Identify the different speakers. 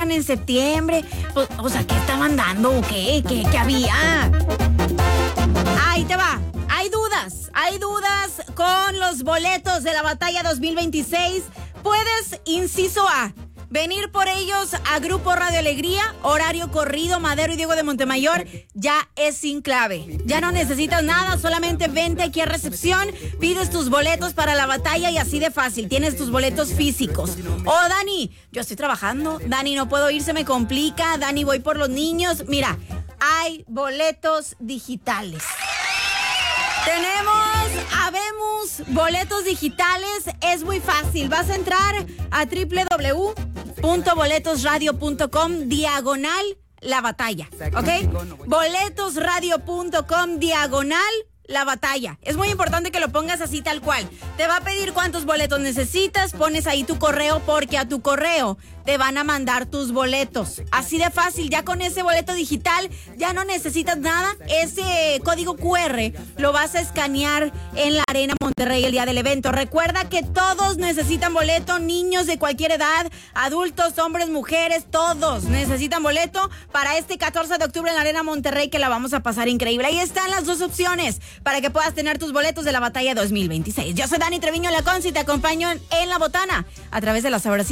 Speaker 1: estaban en septiembre. Pues, o sea, ¿qué estaban dando o qué? ¿Qué había? Ahí te va. Hay dudas con los boletos de la batalla 2026. Puedes, inciso A, venir por ellos a Grupo Radio Alegría, horario corrido, Madero y Diego de Montemayor. Ya es sin clave. Ya no necesitas nada, solamente vente aquí a recepción, pides tus boletos para la batalla y así de fácil. Tienes tus boletos físicos. Oh, Dani, yo estoy trabajando. Dani, no puedo ir, se me complica. Dani, voy por los niños. Mira, hay boletos digitales. Habemos boletos digitales, es muy fácil. Vas a entrar a www.boletosradio.com/la batalla, ¿ok? boletosradio.com/la batalla. Es muy importante que lo pongas así tal cual. Te va a pedir cuántos boletos necesitas, pones ahí tu correo porque a tu correo te van a mandar tus boletos. Así de fácil, ya con ese boleto digital ya no necesitas nada. Ese código QR lo vas a escanear en la Arena Monterrey el día del evento. Recuerda que todos necesitan boleto, niños de cualquier edad, adultos, hombres, mujeres, todos necesitan boleto para este 14 de octubre en la Arena Monterrey, que la vamos a pasar increíble. Ahí están las dos opciones para que puedas tener tus boletos de la batalla 2026. Yo soy Dani Treviño Laconce y te acompaño en La Botana a través de la sabrosita